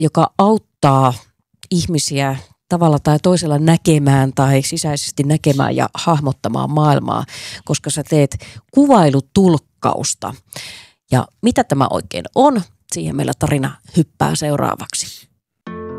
joka auttaa ihmisiä tavalla tai toisella näkemään tai sisäisesti näkemään ja hahmottamaan maailmaa, koska sä teet kuvailutulkkausta. Ja mitä tämä oikein on? Siihen meillä tarina hyppää seuraavaksi.